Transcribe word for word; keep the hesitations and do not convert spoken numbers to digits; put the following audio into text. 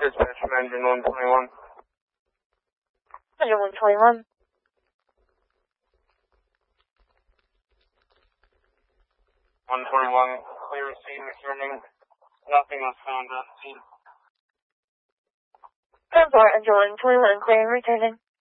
Dispatch from engine one twenty-one. Engine one twenty-one. one twenty-one, clear scene returning. Nothing was found on scene. ten four, engine one twenty-one, clear and returning.